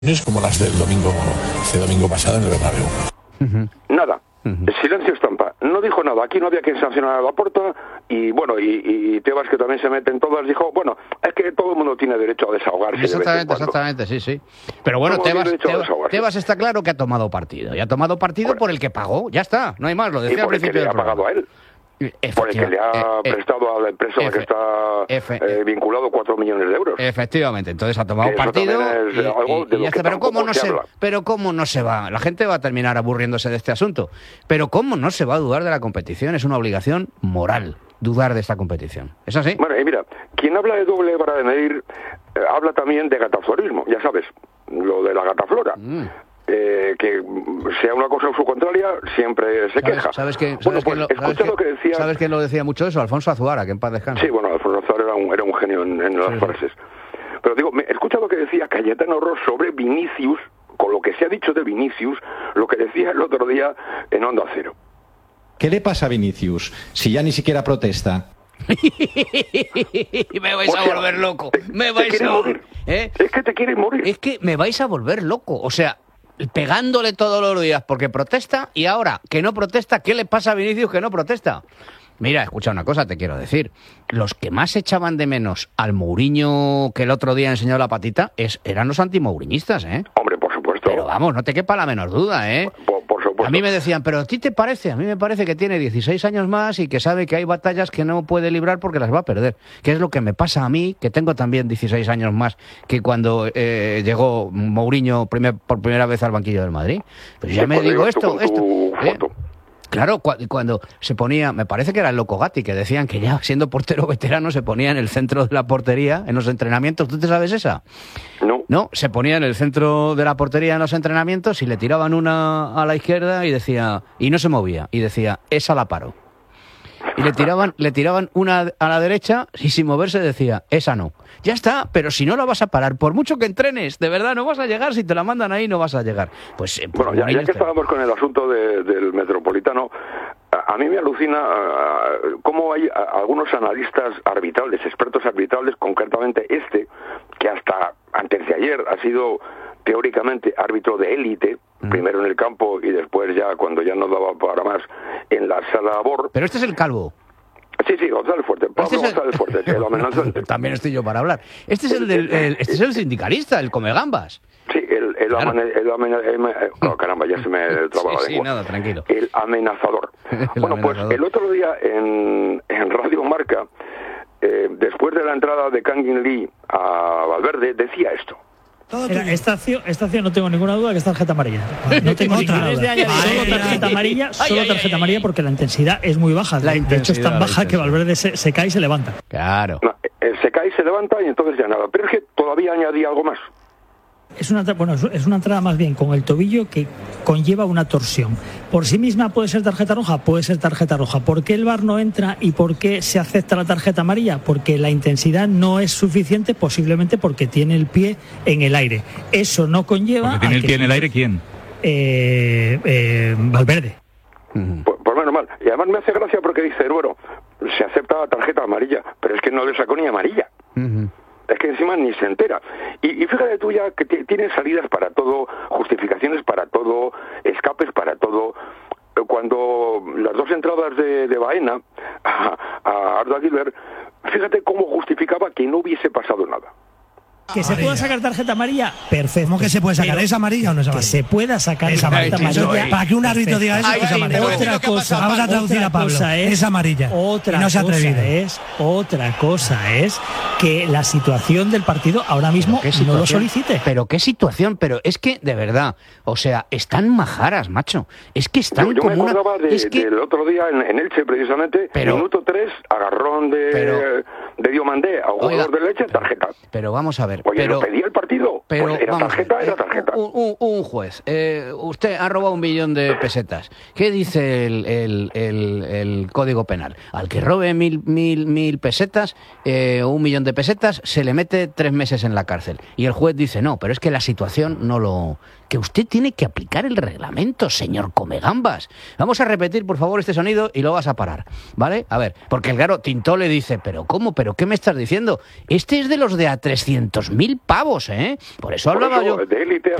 Es como las del domingo, este domingo pasado en el Bernabéu. Nada. Silencio estampa. No dijo nada. Aquí no había que sancionar a Laporta y bueno, y Tebas, que también se mete en todas, dijo, bueno, es que todo el mundo tiene derecho a desahogarse. Exactamente, sí. Pero bueno, Tebas está claro que ha tomado partido. Y ha tomado partido por el que pagó. Ya está, no hay más, lo decía al principio del programa. Por el que le ha pagado a él. Por el que le ha prestado a la empresa que está vinculado 4 millones de euros. Efectivamente, entonces ha tomado partido pero cómo no se va, la gente va a terminar aburriéndose de este asunto, pero cómo no se va a dudar de la competición, es una obligación moral dudar de esta competición, ¿es así? Bueno, y mira, quien habla de doble vara de medir, habla también de gataflorismo, ya sabes, lo de la gataflora. Que sea una cosa o su contraria, siempre se queja. ¿Sabes quién lo decía mucho eso? Alfonso Azuara, que en paz descanse. Sí, bueno, Alfonso Azuara era un genio en las frases. Pero digo, escucha lo que decía Cayetano Ros sobre Vinicius, con lo que se ha dicho de Vinicius, lo que decía el otro día en Onda Cero. ¿Qué le pasa a Vinicius si ya ni siquiera protesta? Me vais a volver loco. Es que te quieres morir. Es que me vais a volver loco. O sea, pegándole todos los días porque protesta, y ahora que no protesta, ¿qué le pasa a Vinicius que no protesta? Mira, escucha una cosa, te quiero decir. Los que más echaban de menos al Mourinho que el otro día enseñó la patita eran los antimouriñistas, ¿eh? Hombre, por supuesto. Pero vamos, no te quepa la menor duda, ¿eh? Por supuesto. A mí me decían, pero ¿a ti te parece? A mí me parece que tiene 16 años más y que sabe que hay batallas que no puede librar porque las va a perder. Que es lo que me pasa a mí, que tengo también 16 años más que cuando llegó Mourinho por primera vez al banquillo del Madrid. Pues ya me digo esto. Claro, cuando se ponía, me parece que era el Loco Gatti, que decían que ya siendo portero veterano se ponía en el centro de la portería en los entrenamientos. ¿Tú te sabes esa? No, se ponía en el centro de la portería en los entrenamientos y le tiraban una a la izquierda y decía, y no se movía, y decía, esa la paro. Y le tiraban una a la derecha y sin moverse decía, esa no. Ya está, pero si no la vas a parar, por mucho que entrenes, de verdad no vas a llegar, si te la mandan ahí no vas a llegar. Pues bueno, ya que estábamos con el asunto del Metropolitano, a mí me alucina cómo hay algunos analistas arbitrales, expertos arbitrales, concretamente que hasta antes de ayer ha sido teóricamente árbitro de élite, primero en el campo y después ya, cuando ya no daba para más, en la sala BOR. Pero este es el calvo. Sí, González Fuerte, González Fuerte, el amenazante. También estoy yo para hablar. Este es el sindicalista, el Comegambas. Sí, no, caramba, ya se me traba la lengua. Sí, nada, tranquilo. El amenazador. Bueno, pues el otro día en Radio Marca, después de la entrada de Kangin Lee a Valverde, decía esto. Esta acción no tengo ninguna duda que es tarjeta amarilla. No tengo ninguna duda. Solo tarjeta amarilla porque la intensidad es muy baja. De hecho es tan baja que Valverde se cae y se levanta. Claro. No, se cae y se levanta y entonces ya nada. Pero es que todavía añadí algo más. Es una entrada más bien con el tobillo que conlleva una torsión. Por sí misma puede ser tarjeta roja, ¿Por qué el VAR no entra y por qué se acepta la tarjeta amarilla? Porque la intensidad no es suficiente, posiblemente porque tiene el pie en el aire. Eso no conlleva... ¿Porque tiene el pie en el aire quién? Valverde. Pues menos mal. Y además me hace gracia porque dice, bueno, se acepta la tarjeta amarilla, pero es que no le sacó ni amarilla. Es que encima ni se entera. Y fíjate tú ya que tiene salidas para todo, justificaciones para todo, escapes para todo. Cuando las dos entradas de Baena a Arda Güler, fíjate cómo justificaba que no hubiese pasado nada. Que se pueda sacar tarjeta amarilla, perfecto. ¿Cómo que se puede sacar? ¿Es amarilla o no es amarilla? Que se pueda sacar tarjeta amarilla. Para que un árbitro diga eso, es amarilla. Otra cosa, vamos a traducir a Pablo. Es amarilla. Otra cosa es que la situación del partido ahora mismo no lo solicite. Pero qué situación, pero es que de verdad, o sea, están majaras, macho. Es que están yo como me acordaba del otro día en Elche precisamente, minuto 3, agarrón de Diomandé a un jugador de Elche, tarjeta. Pero vamos a ver. Oye, lo pedía el partido. Pero pues era tarjeta. Un juez. Usted ha robado 1 millón de pesetas. ¿Qué dice el Código Penal? Al que robe mil pesetas, 1 millón de pesetas, se le mete 3 meses en la cárcel. Y el juez dice, no, pero es que la situación no lo... Que usted tiene que aplicar el reglamento, señor Comegambas. Vamos a repetir, por favor, este sonido y lo vas a parar, ¿vale? A ver, porque claro, Tintó le dice, pero ¿cómo? ¿pero qué me estás diciendo? Este es de los de a 300.000 pavos, ¿eh? Por eso hablaba yo... De élite